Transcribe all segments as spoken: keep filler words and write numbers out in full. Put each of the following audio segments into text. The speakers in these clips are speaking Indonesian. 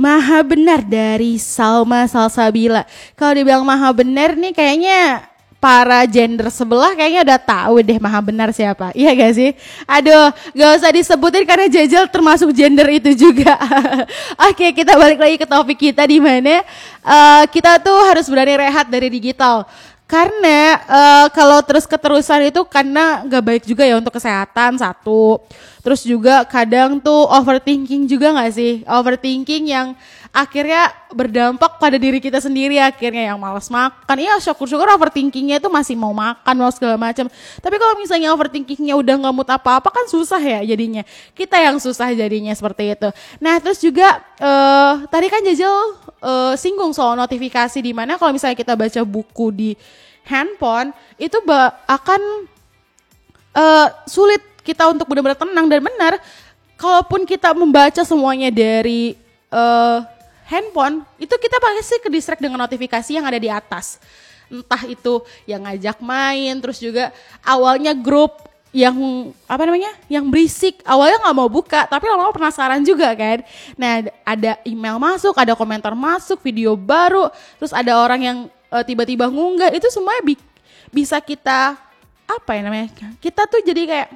Maha Benar dari Salma Salsabila. Kalau dibilang Maha Benar nih kayaknya para gender sebelah kayaknya udah tahu deh Maha Benar siapa. Iya gak sih? Aduh, gak usah disebutin karena Jajal termasuk gender itu juga. Oke, kita balik lagi ke topik kita di mana uh, kita tuh harus berani rehat dari digital. Karena uh, kalau terus keterusan itu karena gak baik juga ya untuk kesehatan satu. Terus juga kadang tuh overthinking juga gak sih? Overthinking yang akhirnya berdampak pada diri kita sendiri, akhirnya yang malas makan. Iya, syukur-syukur overthinkingnya itu masih mau makan, mau segala macam. Tapi kalau misalnya overthinkingnya udah gak mood apa-apa kan susah ya jadinya. Kita yang susah jadinya seperti itu. Nah terus juga uh, tadi kan Jajal uh, singgung soal notifikasi, di mana kalau misalnya kita baca buku di handphone itu ba- akan uh, sulit kita untuk benar-benar tenang. Dan benar, kalaupun kita membaca semuanya dari uh, handphone, itu kita pasti ke distract dengan notifikasi yang ada di atas. Entah itu yang ngajak main, terus juga awalnya grup yang apa namanya, yang berisik, awalnya nggak mau buka, tapi lama-lama penasaran juga kan. Nah ada email masuk, ada komentar masuk, video baru, terus ada orang yang uh, tiba-tiba ngunggah, itu semuanya bi- bisa kita apa ya namanya, kita tuh jadi kayak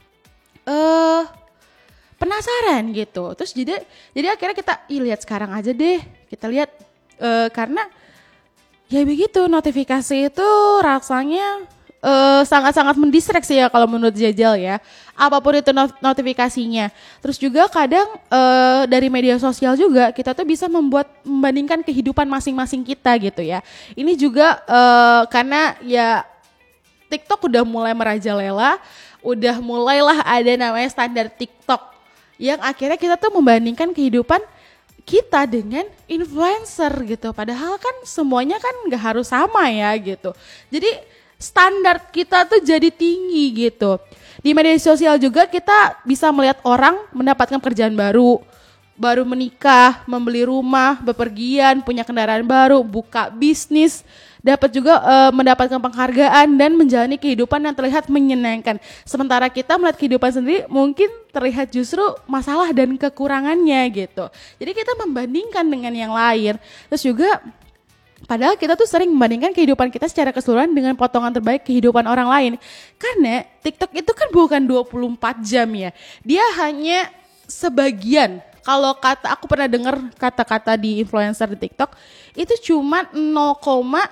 uh, penasaran gitu. Terus jadi jadi akhirnya kita ih lihat sekarang aja deh, kita lihat uh, karena ya begitu, notifikasi itu rasanya Uh, sangat-sangat mendistraksi ya kalau menurut Jajal ya, apapun itu not- notifikasinya. Terus juga kadang uh, dari media sosial juga kita tuh bisa membuat membandingkan kehidupan masing-masing kita gitu ya. Ini juga uh, karena ya TikTok udah mulai merajalela, udah mulailah ada namanya standar TikTok yang akhirnya kita tuh membandingkan kehidupan kita dengan influencer gitu. Padahal kan semuanya kan nggak harus sama ya gitu. Jadi standar kita tuh jadi tinggi gitu. Di media sosial juga kita bisa melihat orang mendapatkan pekerjaan baru, baru menikah, membeli rumah, bepergian, punya kendaraan baru, buka bisnis, dapat juga uh, mendapatkan penghargaan dan menjalani kehidupan yang terlihat menyenangkan. Sementara kita melihat kehidupan sendiri mungkin terlihat justru masalah dan kekurangannya gitu. Jadi kita membandingkan dengan yang lain. Terus juga padahal kita tuh sering membandingkan kehidupan kita secara keseluruhan dengan potongan terbaik kehidupan orang lain. Karena TikTok itu kan bukan dua puluh empat jam ya. Dia hanya sebagian. Kalau kata aku pernah dengar kata-kata di influencer di TikTok, itu cuma nol koma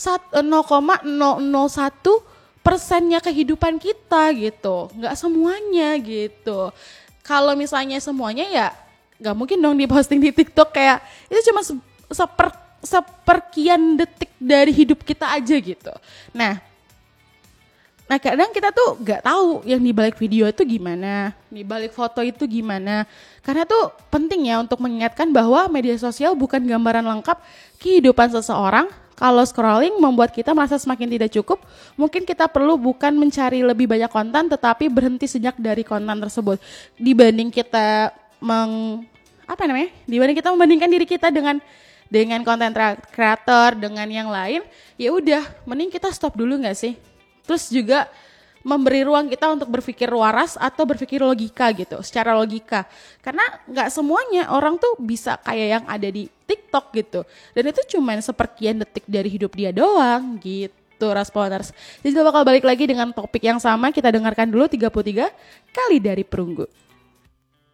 nol nol satu persennya kehidupan kita gitu. Nggak semuanya gitu. Kalau misalnya semuanya ya nggak mungkin dong diposting di TikTok, kayak itu cuma se- seper seperkian detik dari hidup kita aja gitu. Nah, nah kadang kita tuh nggak tahu yang di balik video itu gimana, di balik foto itu gimana. Karena tuh penting ya untuk mengingatkan bahwa media sosial bukan gambaran lengkap kehidupan seseorang. Kalau scrolling membuat kita merasa semakin tidak cukup, mungkin kita perlu bukan mencari lebih banyak konten, tetapi berhenti sejak dari konten tersebut. Dibanding kita meng apa namanya? Dibanding kita membandingkan diri kita dengan dengan konten kreator, dengan yang lain, ya udah mending kita stop dulu nggak sih? Terus juga memberi ruang kita untuk berpikir waras atau berpikir logika gitu, secara logika. Karena nggak semuanya orang tuh bisa kayak yang ada di TikTok gitu. Dan itu cuma seperkian detik dari hidup dia doang gitu, Rasponers. Jadi kita bakal balik lagi dengan topik yang sama, kita dengarkan dulu tiga puluh tiga kali dari Perunggu.